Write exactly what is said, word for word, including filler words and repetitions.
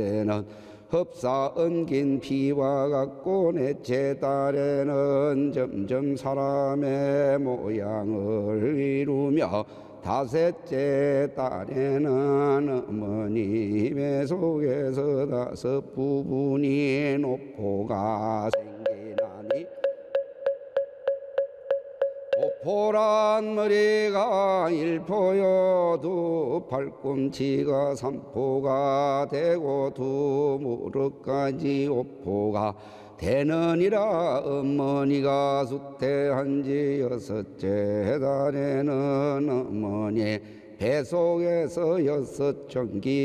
는 흡사 엉긴 피와 같고 넷째 달에는 점점 사람의 모양을 이루며 다섯째 달에는 어머니 배 속에서 다섯 부분이 노포가 생기나니 오포란 머리가 일포요 두 팔꿈치가 삼포가 되고 두 무릎까지 오포가 되느니라. 어머니가 수태한 지 여섯째 달에는 어머니 배 속에서 여섯 전기